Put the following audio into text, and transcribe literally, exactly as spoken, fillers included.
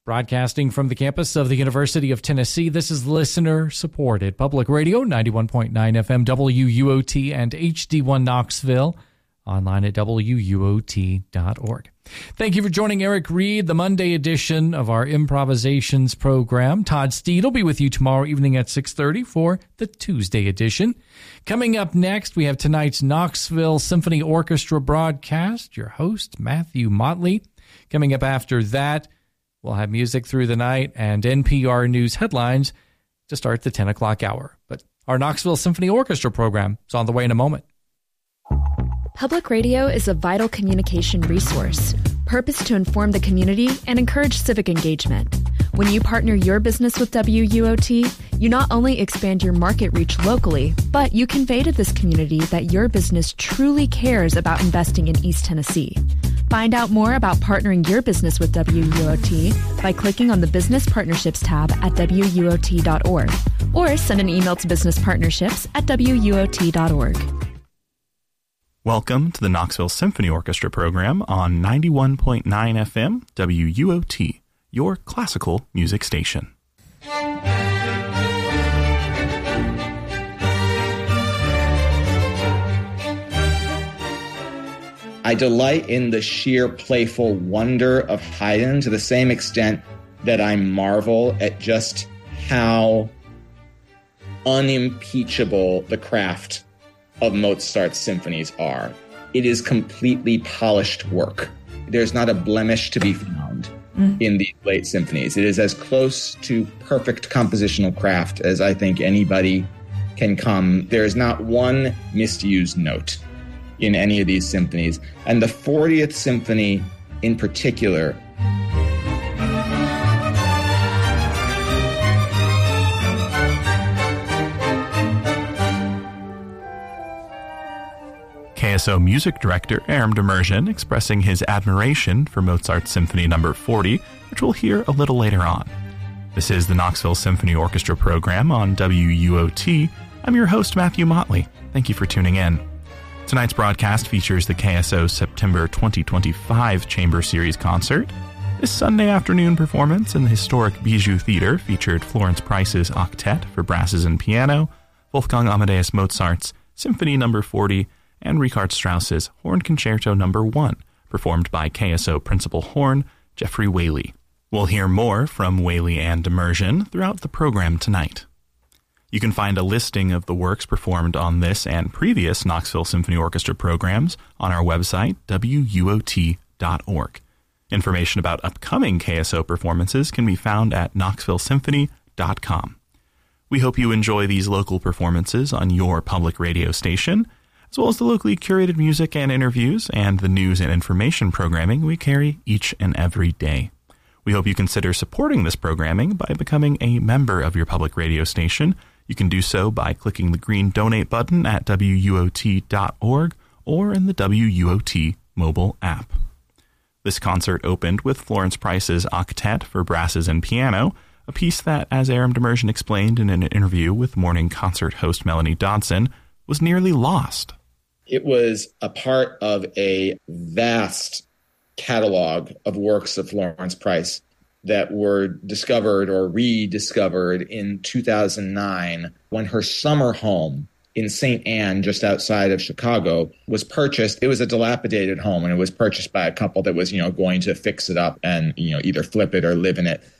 Broadcasting from the campus of the University of Tennessee, this is listener-supported Public Radio, ninety-one point nine F M W U O T and H D one Knoxville, online at W U O T dot org. Thank you for joining Eric Reed, the Monday edition of our Improvisations program. Todd Steed will be with you tomorrow evening at six thirty for the Tuesday edition. Coming up next, we have tonight's Knoxville Symphony Orchestra broadcast. Your host, Matthew Motley. Coming up after that, we'll have music through the night and N P R News headlines to start the ten o'clock hour. But our Knoxville Symphony Orchestra program is on the way in a moment. Public radio is a vital communication resource, purposed to inform the community and encourage civic engagement. When you partner your business with W U O T, you not only expand your market reach locally, but you convey to this community that your business truly cares about investing in East Tennessee. Find out more about partnering your business with W U O T by clicking on the Business Partnerships tab at W U O T dot org or send an email to business partnerships at W U O T dot org. Welcome to the Knoxville Symphony Orchestra program on ninety-one point nine F M W U O T, your classical music station. I delight in the sheer playful wonder of Haydn to the same extent that I marvel at just how unimpeachable the craft of Mozart's symphonies are. It is completely polished work. There's not a blemish to be found mm. in the late symphonies. It is as close to perfect compositional craft as I think anybody can come. There is not one misused note in any of these symphonies. And the fortieth symphony in particular, K S O music director Aram Demirjian expressing his admiration for Mozart's Symphony Number forty, which we'll hear a little later on. This is the Knoxville Symphony Orchestra program on W U O T. I'm your host, Matthew Motley. Thank you for tuning in. Tonight's broadcast features the K S O September twenty twenty-five Chamber Series concert. This Sunday afternoon performance in the historic Bijou Theater featured Florence Price's Octet for brasses and piano, Wolfgang Amadeus Mozart's Symphony Number forty, and Richard Strauss's Horn Concerto Number one, performed by K S O Principal Horn, Jeffrey Whaley. We'll hear more from Whaley and Demirjian throughout the program tonight. You can find a listing of the works performed on this and previous Knoxville Symphony Orchestra programs on our website, W U O T dot org. Information about upcoming K S O performances can be found at Knoxville Symphony dot com. We hope you enjoy these local performances on your public radio station, as well as the locally curated music and interviews and the news and information programming we carry each and every day. We hope you consider supporting this programming by becoming a member of your public radio station. You can do so by clicking the green donate button at W U O T dot org or in the W U O T mobile app. This concert opened with Florence Price's Octet for brasses and piano, a piece that, as Aram Demirjian explained in an interview with morning concert host Melanie Dodson, was nearly lost. It was a part of a vast catalog of works of Florence Price that were discovered or rediscovered in two thousand nine when her summer home in Saint Anne, just outside of Chicago, was purchased. It was a dilapidated home, and it was purchased by a couple that was, you know, going to fix it up and, you know, either flip it or live in it.